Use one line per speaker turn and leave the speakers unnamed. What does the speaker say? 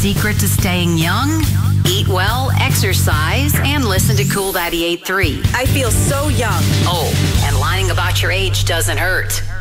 secret to staying young? Eat well, exercise, and listen to Cool 98.3.
I feel so young.
Oh, and lying about your age doesn't hurt.